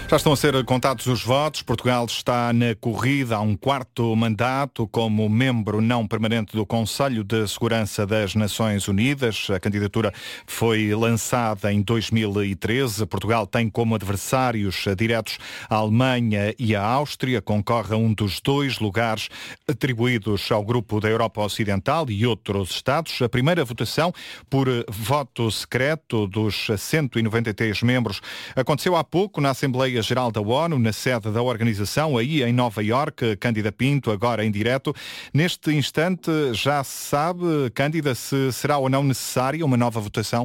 Já estão a ser contados os votos. Portugal está na corrida a um quarto mandato como membro não permanente do Conselho de Segurança das Nações Unidas. A candidatura foi lançada em 2013. Portugal tem como adversários diretos a Alemanha e a Áustria. Concorre a um dos dois lugares atribuídos ao grupo da Europa Ocidental e outros Estados. A primeira votação por voto secreto dos 193 membros aconteceu há pouco na Assembleia Geral da ONU, na sede da organização, aí em Nova Iorque. Cândida Pinto, agora em direto. Neste instante, já se sabe, Cândida, se será ou não necessária uma nova votação?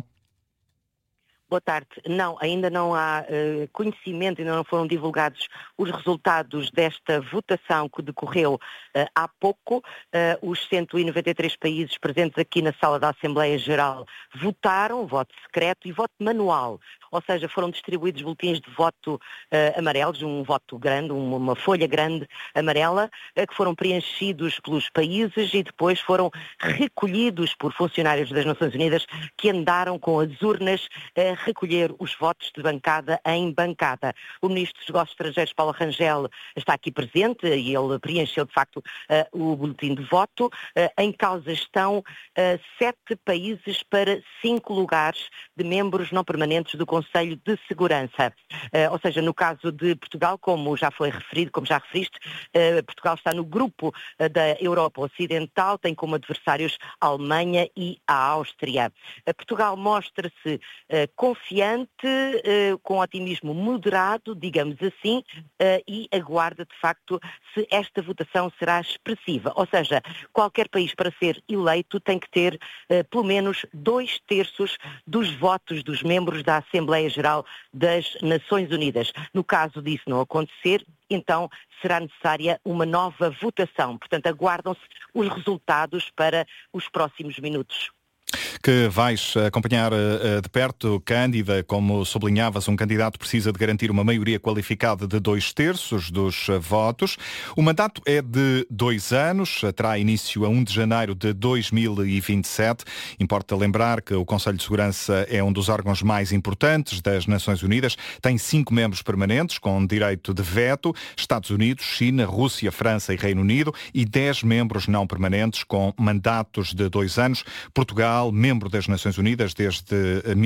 Boa tarde. Não, ainda não há conhecimento, ainda não foram divulgados os resultados desta votação que decorreu há pouco. Os 193 países presentes aqui na sala da Assembleia Geral votaram, voto secreto e voto manual. Ou seja, foram distribuídos boletins de voto amarelos, um voto grande, uma folha grande amarela, que foram preenchidos pelos países e depois foram recolhidos por funcionários das Nações Unidas que andaram com as urnas a recolher os votos de bancada em bancada. O Ministro dos Negócios Estrangeiros, Paulo Rangel, está aqui presente e ele preencheu, de facto, o boletim de voto. Em causa estão 7 países para 5 lugares de membros não permanentes do Conselho de Segurança. Ou seja, no caso de Portugal, como já referiste, Portugal está no grupo da Europa Ocidental, tem como adversários a Alemanha e a Áustria. Portugal mostra-se confiante, com otimismo moderado, digamos assim, e aguarda, de facto, se esta votação será expressiva. Ou seja, qualquer país para ser eleito tem que ter pelo menos 2/3 dos votos dos membros da Assembleia Geral das Nações Unidas. No caso disso não acontecer, então será necessária uma nova votação. Portanto, aguardam-se os resultados para os próximos minutos. Que vais acompanhar de perto, Cândida. Como sublinhavas, um candidato precisa de garantir uma maioria qualificada de 2/3 dos votos. O mandato é de 2 anos, terá início a 1 de janeiro de 2027. Importa lembrar que o Conselho de Segurança é um dos órgãos mais importantes das Nações Unidas. Tem 5 membros permanentes com direito de veto: Estados Unidos, China, Rússia, França e Reino Unido, e 10 membros não permanentes com mandatos de 2 anos. Portugal, membro das Nações Unidas desde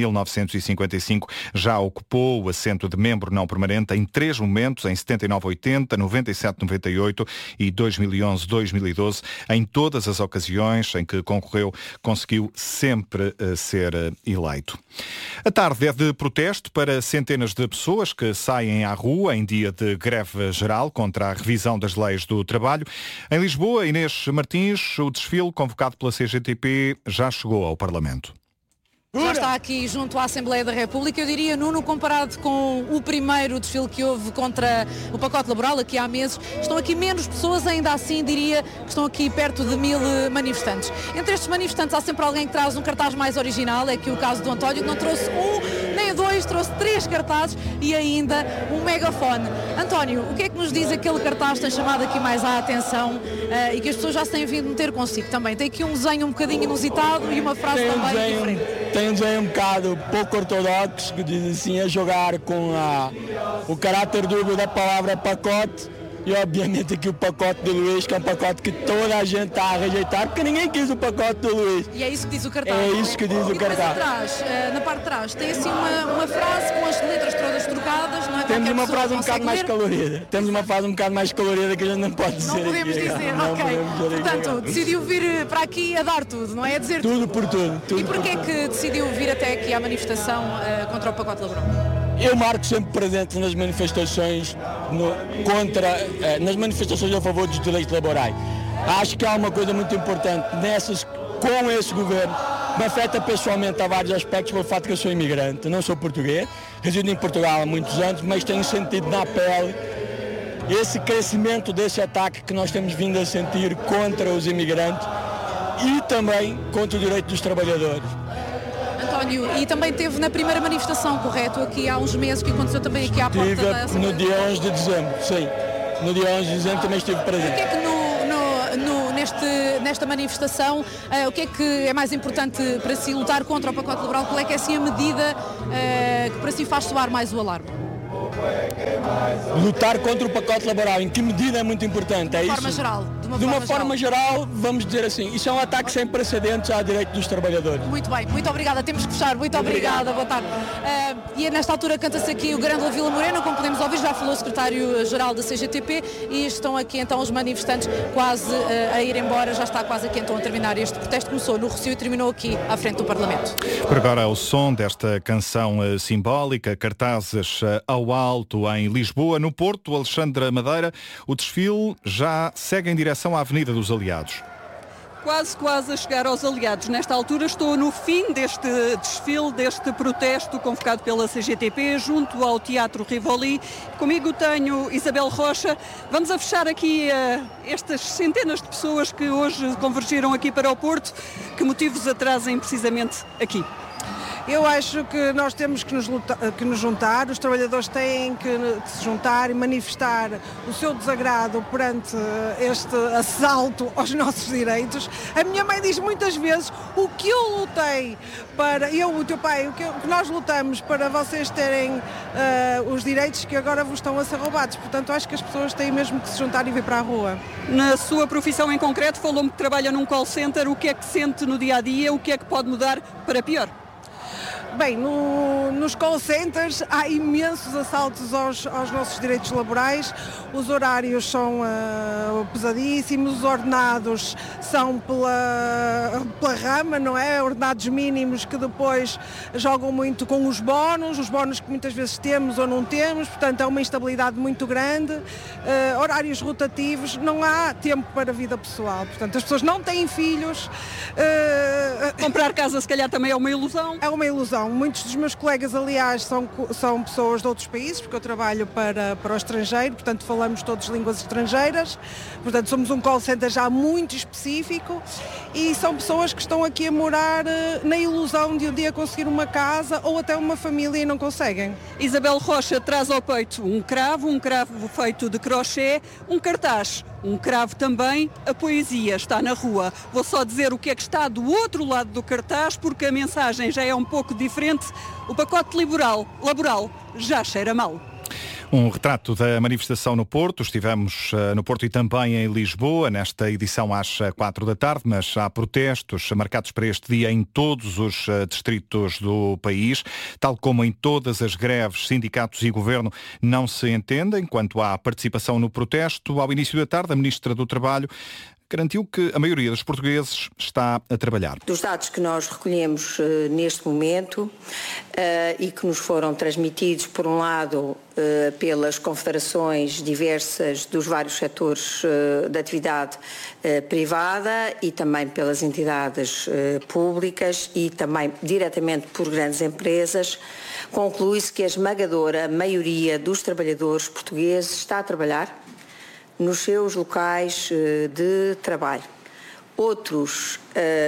1955, já ocupou o assento de membro não permanente em 3 momentos, em 79-80, 97-98 e 2011-2012. Em todas as ocasiões em que concorreu, conseguiu sempre ser eleito. A tarde é de protesto para centenas de pessoas que saem à rua em dia de greve geral contra a revisão das leis do trabalho. Em Lisboa, Inês Martins, o desfile convocado pela CGTP já chegou ao Parlamento. Já está aqui junto à Assembleia da República. Eu diria, Nuno, comparado com o primeiro desfile que houve contra o pacote laboral aqui há meses, estão aqui menos pessoas, ainda assim diria que estão aqui perto de 1000 manifestantes. Entre estes manifestantes há sempre alguém que traz um cartaz mais original, é aqui o caso do António, que não trouxe um nem dois, trouxe 3 cartazes e ainda um megafone. António, o que é que nos diz aquele cartaz que tem chamado aqui mais a atenção e que as pessoas já se têm vindo meter consigo também? Tem aqui um desenho um bocadinho inusitado e uma frase também diferente. Tem um desenho um bocado pouco ortodoxo, que diz assim, a jogar com o caráter dúbio da palavra pacote. E obviamente aqui o pacote do Luís, que é um pacote que toda a gente está a rejeitar, porque ninguém quis o pacote do Luís. E é isso que diz o cartaz. É isso que diz o cartaz. Atrás, na parte de trás, tem assim uma frase com as letras todas trocadas, não é? Temos uma frase um bocado mais colorida. Temos uma frase um bocado mais colorida que a gente não pode dizer. Não podemos aqui, dizer, não ok. podemos dizer. Portanto, decidiu vir para aqui a dar tudo, não é? A dizer tudo por tudo. E porquê é que decidiu vir até aqui à manifestação contra o pacote laboral? Eu marco sempre presente nas manifestações nas manifestações a favor dos direitos laborais. Acho que há uma coisa muito importante com esse governo. Me afeta pessoalmente a vários aspectos pelo fato que eu sou imigrante, não sou português, resido em Portugal há muitos anos, mas tenho sentido na pele esse crescimento desse ataque que nós temos vindo a sentir contra os imigrantes e também contra o direito dos trabalhadores. António, e também teve na primeira manifestação, correto? Aqui há uns meses, que aconteceu também aqui à porta da Assembleia. No dia 11 de dezembro, sim. No dia 11 de dezembro também estive presente. O que é que nesta manifestação, o que é que é mais importante para si lutar contra o pacote laboral? Qual é que é assim a medida que para si faz soar mais o alarme? lutar contra o pacote laboral. Em que medida é muito importante? É De uma forma geral, vamos dizer assim, isso é um ataque sem precedentes ao direito dos trabalhadores. Muito bem, muito obrigada. Temos que fechar. Muito obrigada. Boa tarde. E nesta altura canta-se aqui o Grândola Vila Morena, como podemos ouvir, já falou o secretário-geral da CGTP e estão aqui então os manifestantes quase a ir embora. Já está quase aqui então a terminar este protesto. Começou no Rossio e terminou aqui à frente do Parlamento. Por agora o som desta canção simbólica, cartazes ao alto em Lisboa. No Porto, Alexandra Madeira, o desfile já segue em direção à Avenida dos Aliados. Quase a chegar aos aliados. Nesta altura estou no fim deste desfile, deste protesto convocado pela CGTP junto ao Teatro Rivoli. Comigo tenho Isabel Rocha. Vamos a fechar aqui estas centenas de pessoas que hoje convergiram aqui para o Porto. Que motivos a trazem precisamente aqui? Eu acho que nós temos que nos juntar, os trabalhadores têm que se juntar e manifestar o seu desagrado perante este assalto aos nossos direitos. A minha mãe diz muitas vezes o que eu lutei para, o teu pai, o que nós lutamos para vocês terem os direitos que agora vos estão a ser roubados. Portanto, acho que as pessoas têm mesmo que se juntar e vir para a rua. Na sua profissão em concreto, falou-me que trabalha num call center, o que é que sente no dia-a-dia, o que é que pode mudar para pior? Bem, nos call centers há imensos assaltos aos nossos direitos laborais, os horários são pesadíssimos, os ordenados são pela rama, não é? Ordenados mínimos que depois jogam muito com os bónus que muitas vezes temos ou não temos, portanto é uma instabilidade muito grande, horários rotativos, não há tempo para a vida pessoal, portanto as pessoas não têm filhos. Comprar casa se calhar também é uma ilusão? É uma ilusão. Muitos dos meus colegas, aliás, são pessoas de outros países, porque eu trabalho para o estrangeiro, portanto falamos todos línguas estrangeiras, portanto somos um call center já muito específico e são pessoas que estão aqui a morar na ilusão de um dia conseguir uma casa ou até uma família e não conseguem. Isabel Rocha traz ao peito um cravo feito de crochê, um cartaz, um cravo também, a poesia está na rua. Vou só dizer o que é que está do outro lado do cartaz, porque a mensagem já é um pouco diferente. O pacote laboral já cheira mal. Um retrato da manifestação no Porto. Estivemos no Porto e também em Lisboa, nesta edição às 4 da tarde, mas há protestos marcados para este dia em todos os distritos do país. Tal como em todas as greves, sindicatos e governo não se entendem quanto à participação no protesto. Ao início da tarde, a Ministra do Trabalho garantiu que a maioria dos portugueses está a trabalhar. Dos dados que nós recolhemos neste momento e que nos foram transmitidos, por um lado, pelas confederações diversas dos vários setores da atividade privada e também pelas entidades públicas e também diretamente por grandes empresas, conclui-se que a esmagadora maioria dos trabalhadores portugueses está a trabalhar nos seus locais de trabalho. Outros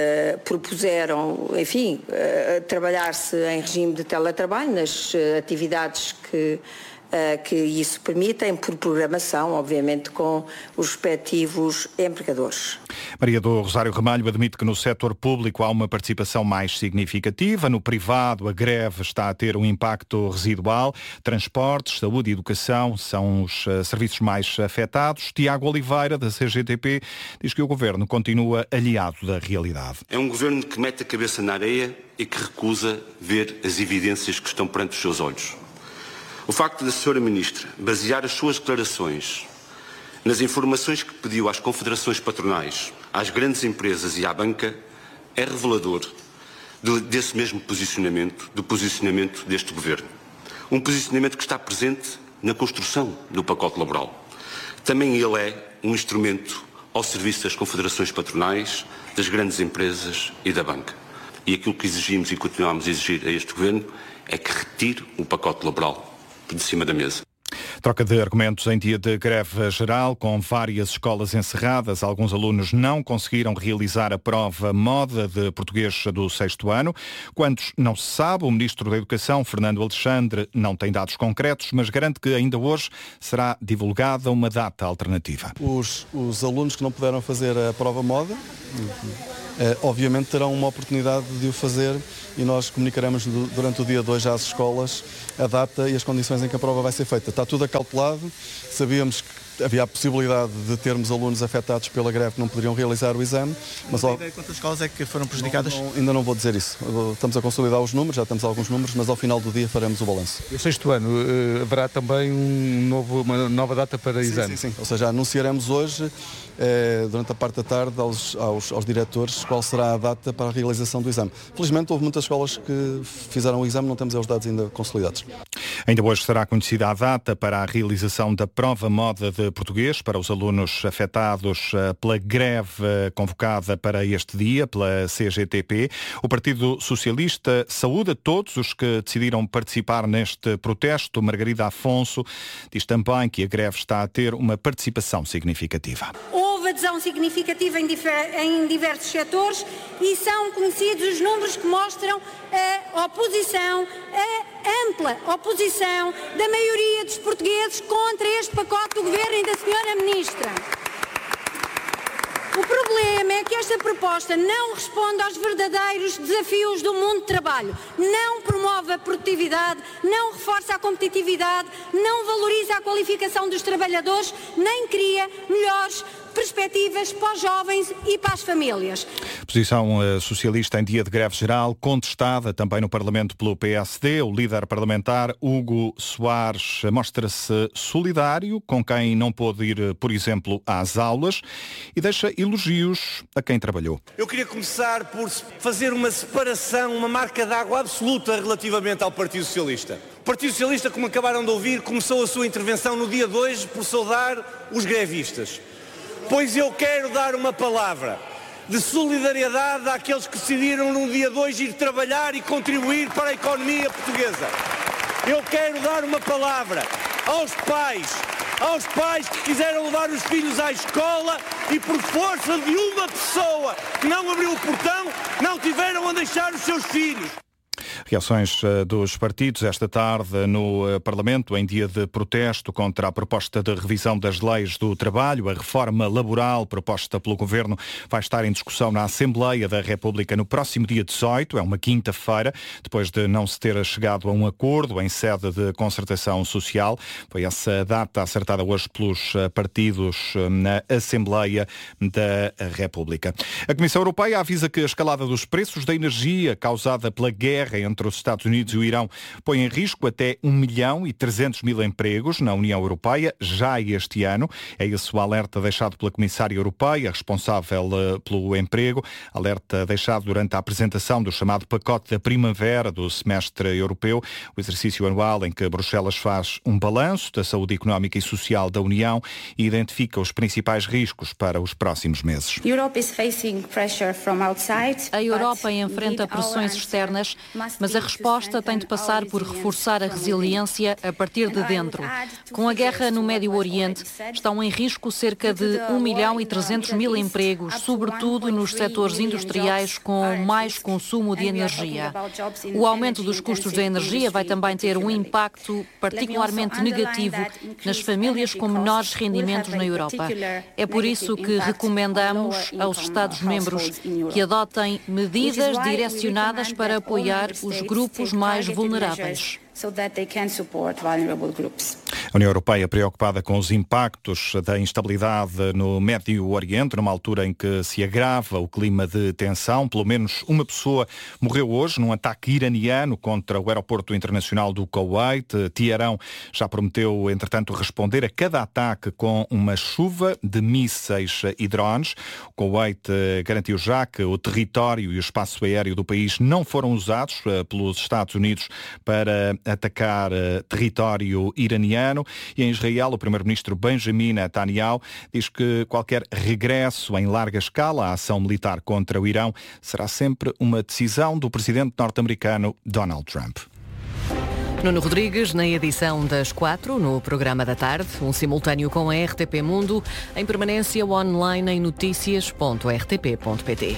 propuseram, enfim, trabalhar-se em regime de teletrabalho nas atividades que isso permitem, por programação, obviamente, com os respectivos empregadores. Maria do Rosário Ramalho admite que no setor público há uma participação mais significativa. No privado, a greve está a ter um impacto residual. Transportes, saúde e educação são os serviços mais afetados. Tiago Oliveira, da CGTP, diz que o governo continua aliado da realidade. É um governo que mete a cabeça na areia e que recusa ver as evidências que estão perante os seus olhos. O facto da Sra. Ministra basear as suas declarações nas informações que pediu às confederações patronais, às grandes empresas e à banca, é revelador desse mesmo posicionamento, do posicionamento deste governo. Um posicionamento que está presente na construção do pacote laboral. Também ele é um instrumento ao serviço das confederações patronais, das grandes empresas e da banca. E aquilo que exigimos e continuamos a exigir a este governo é que retire o pacote laboral de cima da mesa. Troca de argumentos em dia de greve geral, com várias escolas encerradas. Alguns alunos não conseguiram realizar a prova moda de português do 6º ano. Quantos não se sabe, o Ministro da Educação, Fernando Alexandre, não tem dados concretos, mas garante que ainda hoje será divulgada uma data alternativa. Os alunos que não puderam fazer a prova moda obviamente terão uma oportunidade de o fazer e nós comunicaremos durante o dia 2 às escolas a data e as condições em que a prova vai ser feita. Está tudo acautelado, sabíamos que havia a possibilidade de termos alunos afetados pela greve que não poderiam realizar o exame. Mas a ideia de quantas escolas é que foram prejudicadas? Ainda não vou dizer isso. Estamos a consolidar os números, já temos alguns números, mas ao final do dia faremos o balanço. O 6º ano, haverá também uma nova data para exame? Sim. Ou seja, anunciaremos hoje, durante a parte da tarde, aos diretores qual será a data para a realização do exame. Felizmente houve muitas escolas que fizeram o exame, não temos os dados ainda consolidados. Ainda hoje será conhecida a data para a realização da prova moda de português para os alunos afetados pela greve convocada para este dia pela CGTP. O Partido Socialista saúda todos os que decidiram participar neste protesto. Margarida Afonso diz também que a greve está a ter uma participação significativa. Houve adesão significativa em diversos setores e são conhecidos os números que mostram a oposição, a ampla oposição da maioria dos portugueses contra este pacote do Governo e da Sra. Ministra. O problema é que esta proposta não responde aos verdadeiros desafios do mundo de trabalho, não promove a produtividade, não reforça a competitividade, não valoriza a qualificação dos trabalhadores, nem cria melhores perspectivas para os jovens e para as famílias. Posição socialista em dia de greve geral, contestada também no Parlamento pelo PSD. O líder parlamentar, Hugo Soares, mostra-se solidário com quem não pôde ir, por exemplo, às aulas e deixa elogios a quem trabalhou. Eu queria começar por fazer uma separação, uma marca d'água absoluta relativamente ao Partido Socialista. O Partido Socialista, como acabaram de ouvir, começou a sua intervenção no dia 2 por saudar os grevistas. Pois eu quero dar uma palavra de solidariedade àqueles que decidiram no dia 2 ir trabalhar e contribuir para a economia portuguesa. Eu quero dar uma palavra aos pais que quiseram levar os filhos à escola e por força de uma pessoa que não abriu o portão, não tiveram a deixar os seus filhos. Reações dos partidos esta tarde no Parlamento em dia de protesto contra a proposta de revisão das leis do trabalho. A reforma laboral proposta pelo Governo vai estar em discussão na Assembleia da República no próximo dia 18, é uma quinta-feira, depois de não se ter chegado a um acordo em sede de concertação social. Foi essa data acertada hoje pelos partidos na Assembleia da República. A Comissão Europeia avisa que a escalada dos preços da energia causada pela guerra entre os Estados Unidos e o Irão põe em risco até 1.300.000 empregos na União Europeia já este ano. É esse o alerta deixado pela Comissária Europeia, responsável pelo emprego, alerta deixado durante a apresentação do chamado pacote da primavera do semestre europeu, o exercício anual em que Bruxelas faz um balanço da saúde económica e social da União e identifica os principais riscos para os próximos meses. A Europa enfrenta pressões externas, mas a resposta tem de passar por reforçar a resiliência a partir de dentro. Com a guerra no Médio Oriente, estão em risco cerca de 1.300.000 empregos, sobretudo nos setores industriais com mais consumo de energia. O aumento dos custos da energia vai também ter um impacto particularmente negativo nas famílias com menores rendimentos na Europa. É por isso que recomendamos aos Estados-membros que adotem medidas direcionadas para apoiar os grupos mais vulneráveis. A União Europeia preocupada com os impactos da instabilidade no Médio Oriente, numa altura em que se agrava o clima de tensão. Pelo menos uma pessoa morreu hoje num ataque iraniano contra o aeroporto internacional do Kuwait. Teherão já prometeu, entretanto, responder a cada ataque com uma chuva de mísseis e drones. O Kuwait garantiu já que o território e o espaço aéreo do país não foram usados pelos Estados Unidos para atacar território iraniano. E em Israel, o primeiro-ministro Benjamin Netanyahu diz que qualquer regresso em larga escala à ação militar contra o Irão será sempre uma decisão do presidente norte-americano Donald Trump. Nuno Rodrigues, na edição das 4, no programa da tarde, um simultâneo com a RTP Mundo, em permanência online em noticias.rtp.pt.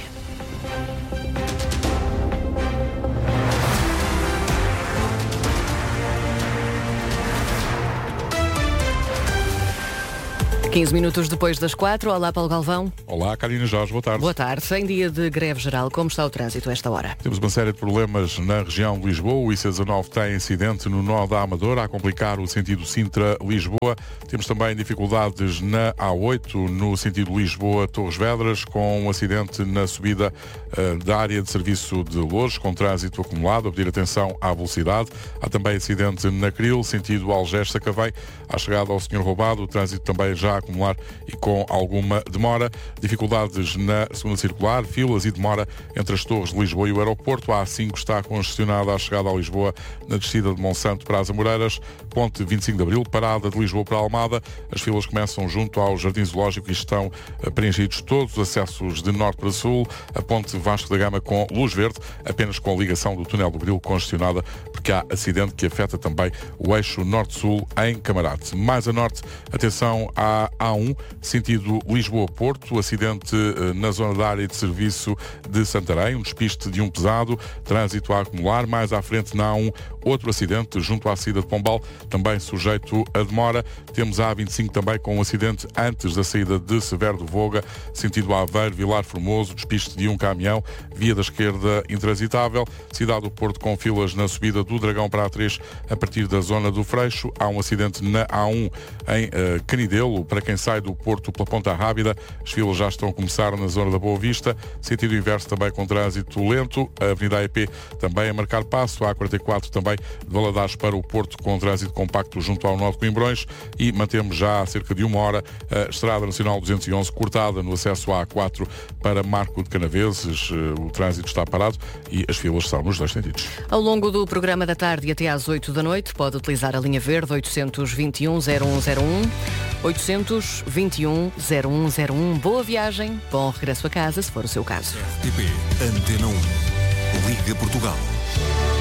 15 minutos depois das 4. Olá, Paulo Galvão. Olá, Carina Jorge, boa tarde. Boa tarde. Em dia de greve geral, como está o trânsito a esta hora? Temos uma série de problemas na região de Lisboa. O IC19 tem incidente no nó da Amadora, a complicar o sentido Sintra-Lisboa. Temos também dificuldades na A8, no sentido Lisboa-Torres Vedras, com um acidente na subida da área de serviço de Loures, com trânsito acumulado, a pedir atenção à velocidade. Há também acidente na Cril, sentido Algés-Sacavém, à chegada ao Senhor Roubado, o trânsito também já a acumular e com alguma demora. Dificuldades na segunda circular, filas e demora entre as Torres de Lisboa e o aeroporto. A A5 está congestionada à chegada a Lisboa, na descida de Monsanto para as Amoreiras. Ponte 25 de Abril, parada de Lisboa para Almada. As filas começam junto ao Jardim Zoológico e estão preenchidos todos os acessos de norte para sul. A ponte Vasco da Gama com luz verde, apenas com a ligação do túnel do Grilo congestionada, porque há acidente que afeta também o eixo norte-sul em Camarate. Mais a norte, atenção à A1, sentido Lisboa-Porto, acidente na zona da área de serviço de Santarém, um despiste de um pesado, trânsito a acumular. Mais à frente na A1, outro acidente junto à saída de Pombal, também sujeito a demora. Temos a A25 também com um acidente antes da saída de Severo do Voga, sentido Aveiro, Vilar Formoso, despiste de um caminhão, via da esquerda intransitável. Cidade do Porto com filas na subida do Dragão para a A3 a partir da zona do Freixo. Há um acidente na A1 em Canidelo, para quem sai do Porto pela Ponta Rábida. As filas já estão a começar na zona da Boa Vista. Sentido inverso também com trânsito lento. A Avenida AEP também a marcar passo. A A44 também de Valadares para o Porto com trânsito compacto junto ao nó de Coimbrões. E mantemos já há cerca de uma hora a Estrada Nacional 211 cortada no acesso à A4 para Marco de Canaveses. O trânsito está parado e as filas são nos dois sentidos. Ao longo do programa da tarde e até às 8 da noite pode utilizar a linha verde 821 0101. 821 0101. Boa viagem, bom regresso a casa, se for o seu caso. RTP Antena 1. Liga Portugal.